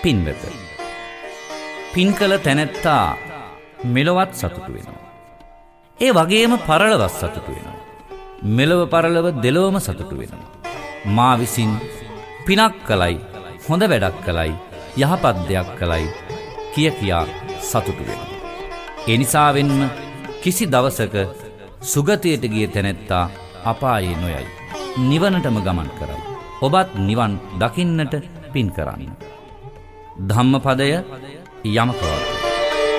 පින්වත. පින් කළ තැනැත්තා මෙලොවත් සතුටු වෙනවා. ඒ වගේම පරලොවත් සතුටු වෙනවා. මෙලොව පරලොව දෙලොවම සතුටු වෙනවා. මා විසින් පිනක් කළයි, හොඳ වැඩක් කළයි, යහපත් දෙයක් කළයි කියා සතුටු වෙනවා. ඒ නිසාවෙන්ම කිසි දවසක සුගතියට ගිය තැනැත්තා අපායේ නොයයි. නිවනටම ගමන් කරයි. ඔබත් නිවන් දකින්නට පින් කරන්න. ධම්මපදය යමකවත්